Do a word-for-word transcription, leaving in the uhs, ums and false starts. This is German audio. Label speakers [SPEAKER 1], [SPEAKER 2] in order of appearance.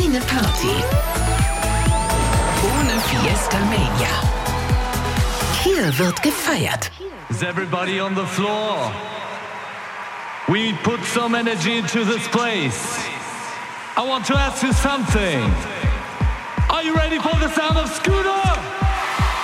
[SPEAKER 1] Keine Party ohne Fiesta Mania. Hier wird gefeiert.
[SPEAKER 2] Is everybody on the floor? We put some energy into this place. I want to ask you something. Are you ready for the sound of Scooter?